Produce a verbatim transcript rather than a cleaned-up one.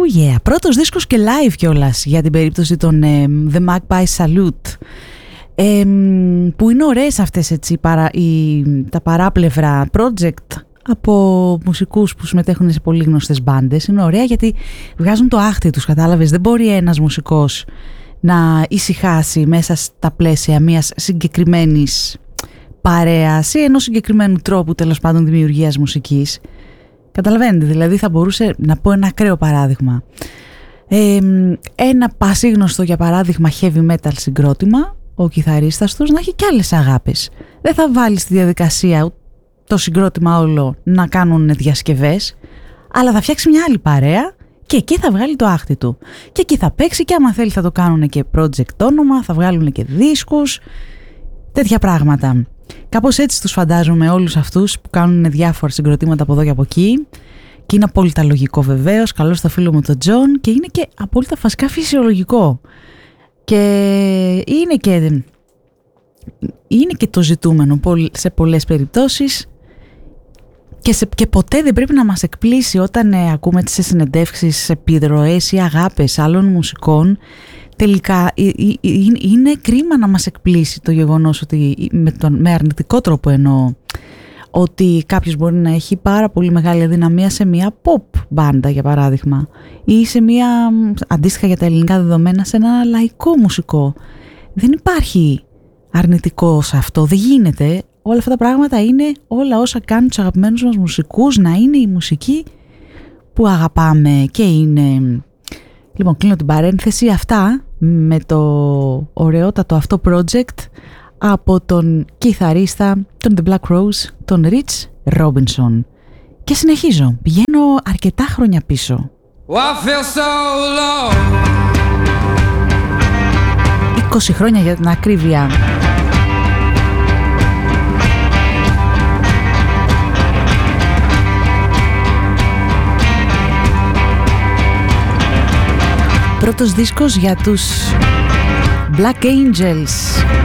Oh yeah, πρώτος δίσκος και live κιόλας για την περίπτωση των ε, The Magpie Salute, ε, που είναι ωραίες αυτές έτσι, παρα, οι, τα παράπλευρα project από μουσικούς που συμμετέχουν σε πολύ γνωστές μπάντες. Είναι ωραία γιατί βγάζουν το άχτι τους, κατάλαβες. Δεν μπορεί ένας μουσικός να ησυχάσει μέσα στα πλαίσια μιας συγκεκριμένης παρέας ή ενός συγκεκριμένου τρόπου τέλος πάντων δημιουργίας μουσικής. Καταλαβαίνετε, δηλαδή θα μπορούσε να πω ένα ακραίο παράδειγμα. Ε, ένα πασίγνωστο για παράδειγμα heavy metal συγκρότημα, ο κιθαρίστας τους να έχει κι άλλες αγάπες. Δεν θα βάλει στη διαδικασία το συγκρότημα όλο να κάνουν διασκευές, αλλά θα φτιάξει μια άλλη παρέα και εκεί θα βγάλει το άχτι του. Και εκεί θα παίξει και άμα θέλει θα το κάνουν και project όνομα, θα βγάλουν και δίσκους, τέτοια πράγματα. Κάπως έτσι τους φαντάζομαι όλους αυτούς που κάνουν διάφορα συγκροτήματα από εδώ και από εκεί. Και είναι απόλυτα λογικό βεβαίως, καλώς το φίλο μου τον Τζον, και είναι και απόλυτα φασικά φυσιολογικό. Και είναι και, είναι και το ζητούμενο σε πολλές περιπτώσεις και, σε, και ποτέ δεν πρέπει να μας εκπλήσει όταν ε, ακούμε σε συνεντεύξεις, σε επιρροές ή αγάπες άλλων μουσικών. Τελικά είναι κρίμα να μας εκπλήσει το γεγονός ότι με, τον, με αρνητικό τρόπο εννοώ, ότι κάποιος μπορεί να έχει πάρα πολύ μεγάλη αδυναμία σε μια pop μπάντα για παράδειγμα ή σε μια, αντίστοιχα για τα ελληνικά δεδομένα, σε ένα λαϊκό μουσικό. Δεν υπάρχει αρνητικό σε αυτό, δεν γίνεται. Όλα αυτά τα πράγματα είναι όλα όσα κάνουν τους αγαπημένους μας μουσικούς να είναι η μουσική που αγαπάμε και είναι. Λοιπόν, κλείνω την παρένθεση, αυτά με το ωραιότατο αυτό project από τον κιθαρίστα, τον The Black Rose, τον Rich Robinson. Και συνεχίζω, πηγαίνω αρκετά χρόνια πίσω. είκοσι χρόνια για την ακρίβεια. Πρώτος δίσκος για τους Black Angels.